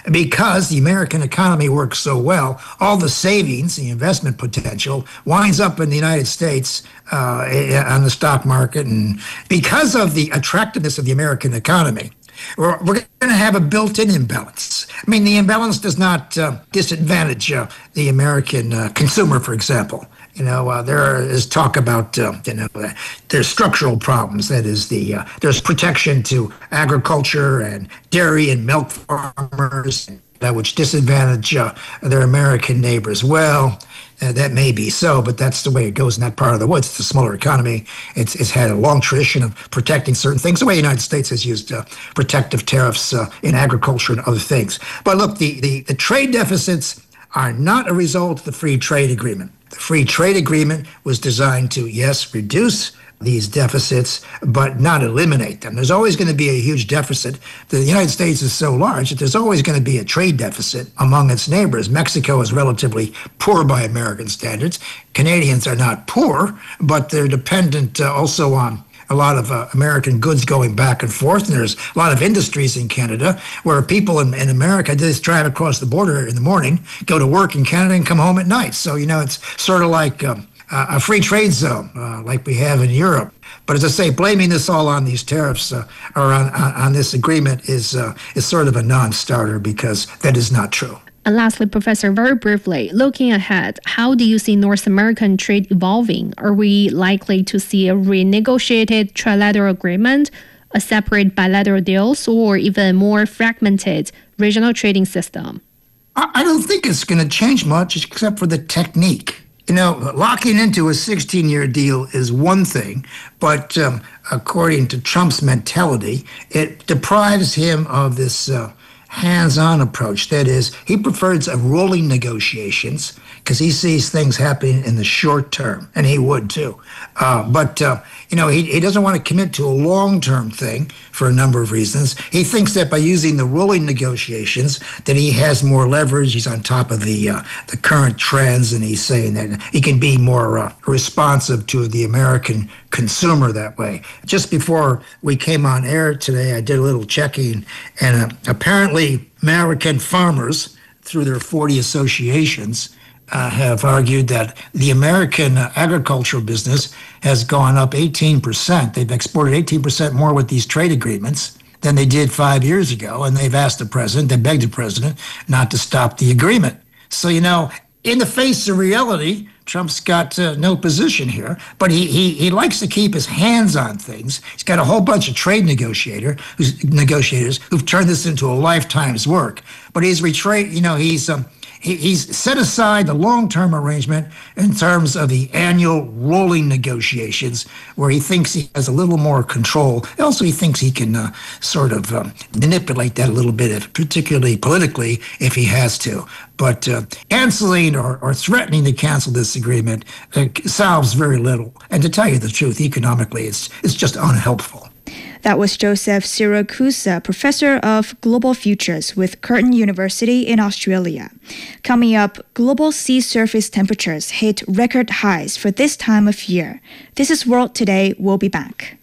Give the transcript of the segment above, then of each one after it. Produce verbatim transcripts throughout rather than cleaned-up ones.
because the American economy works so well, all the savings, the investment potential, winds up in the United States uh, on the stock market. And because of the attractiveness of the American economy, we're, we're going to have a built-in imbalance. I mean, the imbalance does not uh, disadvantage uh, the American uh, consumer, for example. You know, uh, there is talk about, uh, you know, uh, there's structural problems. That is, the uh, there's protection to agriculture and dairy and milk farmers, uh, which disadvantage uh, their American neighbors. Well, uh, that may be so, but that's the way it goes in that part of the woods. It's a smaller economy. It's, it's had a long tradition of protecting certain things, the way the United States has used uh, protective tariffs uh, in agriculture and other things. But look, the, the, the trade deficits are not a result of the free trade agreement. The free trade agreement was designed to, yes, reduce these deficits, but not eliminate them. There's always going to be a huge deficit. The United States is so large that there's always going to be a trade deficit among its neighbors. Mexico is relatively poor by American standards. Canadians are not poor, but they're dependent uh, also on a lot of uh, American goods going back and forth. And there's a lot of industries in Canada where people in, in America just drive across the border in the morning, go to work in Canada, and come home at night. So, you know, it's sort of like um, a free trade zone, uh, like we have in Europe. But as I say, blaming this all on these tariffs uh, or on, on, on this agreement is uh, is sort of a non-starter, because that is not true. And lastly, Professor, very briefly, looking ahead, how do you see North American trade evolving? Are we likely to see a renegotiated trilateral agreement, a separate bilateral deals, or even more fragmented regional trading system? I don't think it's going to change much, except for the technique. You know, locking into a sixteen-year deal is one thing, but um, according to Trump's mentality, it deprives him of this uh, hands-on approach. That is, he prefers a rolling negotiations because he sees things happening in the short term, and he would too. Uh, but, uh, you know, he, he doesn't want to commit to a long-term thing for a number of reasons. He thinks that by using the rolling negotiations that he has more leverage. He's on top of the uh, the current trends, and he's saying that he can be more uh, responsive to the American consumer that way. Just before we came on air today, I did a little checking, and uh, apparently American farmers, through their forty associations, Uh, have argued that the American uh, agricultural business has gone up eighteen percent. They've exported eighteen percent more with these trade agreements than they did five years ago. And they've asked the president, they begged the president not to stop the agreement. So, you know, in the face of reality, Trump's got uh, no position here, but he, he he likes to keep his hands on things. He's got a whole bunch of trade negotiator who's, negotiators who've turned this into a lifetime's work. But he's retrade, you know, he's um, he, he's set aside the long-term arrangement in terms of the annual rolling negotiations, where he thinks he has a little more control. Also, he thinks he can uh, sort of um, manipulate that a little bit, if, particularly politically, if he has to. But uh, canceling or, or threatening to cancel this agreement uh, solves very little. And to tell you the truth, economically, it's it's just unhelpful. That was Joseph Siracusa, professor of global futures with Curtin University in Australia. Coming up, global sea surface temperatures hit record highs for this time of year. This is World Today. We'll be back.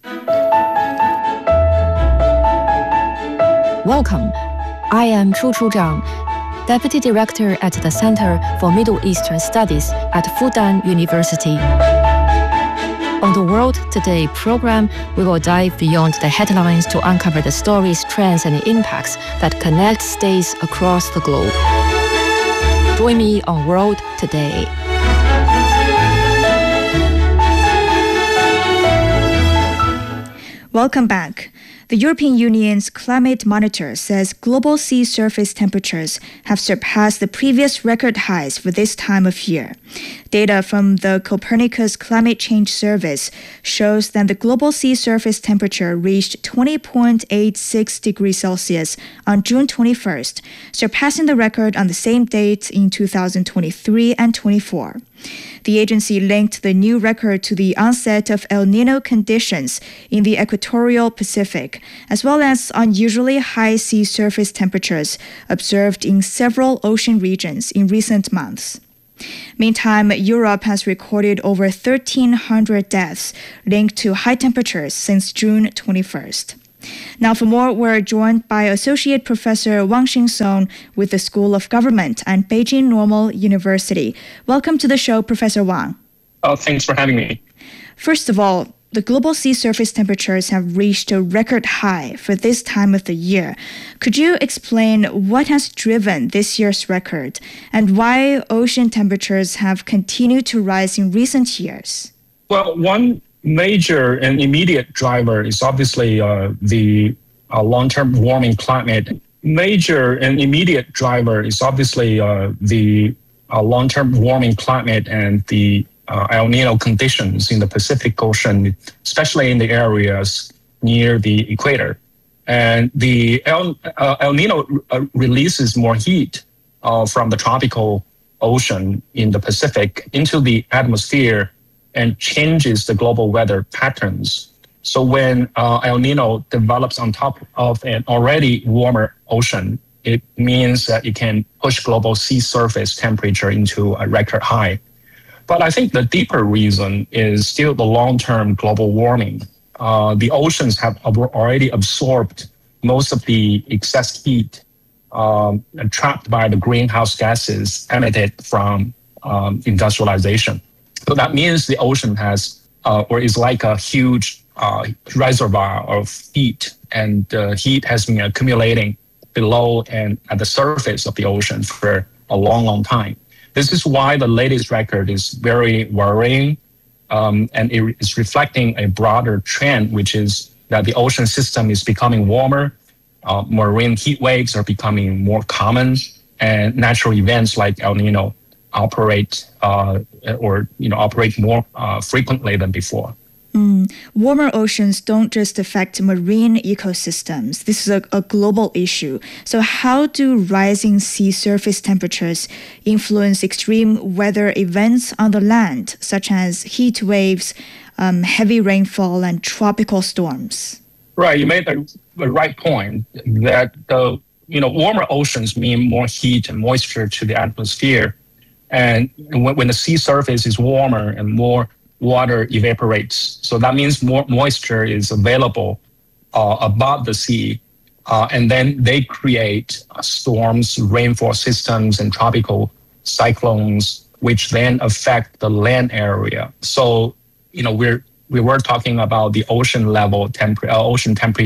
Welcome. I am Chu Chu Zhang, Deputy Director at the Center for Middle Eastern Studies at Fudan University. On the World Today program, we will dive beyond the headlines to uncover the stories, trends, and impacts that connect states across the globe. Join me on World Today. Welcome back. The European Union's climate monitor says global sea surface temperatures have surpassed the previous record highs for this time of year. Data from the Copernicus Climate Change Service shows that the global sea surface temperature reached twenty point eight six degrees Celsius on June twenty-first, surpassing the record on the same date in two thousand twenty-three and twenty-four. The agency linked the new record to the onset of El Nino conditions in the equatorial Pacific, as well as unusually high sea surface temperatures observed in several ocean regions in recent months. Meantime, Europe has recorded over thirteen hundred deaths linked to high temperatures since June twenty-first. Now, for more, we're joined by Associate Professor Wang Xingsong with the School of Government and Beijing Normal University. Welcome to the show, Professor Wang. Oh, thanks for having me. First of all, the global sea surface temperatures have reached a record high for this time of the year. Could you explain what has driven this year's record and why ocean temperatures have continued to rise in recent years? Well, one major and immediate driver is obviously uh, the uh, long-term warming climate. Major and immediate driver is obviously uh, the uh, long-term warming climate and the uh, El Nino conditions in the Pacific Ocean, especially in the areas near the equator. And the El, uh, El Nino uh, releases more heat uh, from the tropical ocean in the Pacific into the atmosphere and changes the global weather patterns. So when uh, El Nino develops on top of an already warmer ocean, it means that it can push global sea surface temperature into a record high. But I think the deeper reason is still the long-term global warming. Uh, the oceans have already absorbed most of the excess heat um, trapped by the greenhouse gases emitted from um, industrialization. So that means the ocean has, uh, or is like a huge uh, reservoir of heat, and uh, heat has been accumulating below and at the surface of the ocean for a long, long time. This is why the latest record is very worrying, um, and it is reflecting a broader trend, which is that the ocean system is becoming warmer, uh, marine heat waves are becoming more common, and natural events like El Nino operate uh, or you know operate more uh, frequently than before. Mm. Warmer oceans don't just affect marine ecosystems. This is a, a global issue. So how do rising sea surface temperatures influence extreme weather events on the land, such as heat waves, um, heavy rainfall, and tropical storms? Right, you made the, the right point that the you know warmer oceans mean more heat and moisture to the atmosphere. And when, when the sea surface is warmer and more water evaporates, so that means more moisture is available uh, above the sea. Uh, and then they create uh, storms, rainfall systems, and tropical cyclones, which then affect the land area. So, you know, we're we were talking about the ocean level, temper, uh, ocean temperature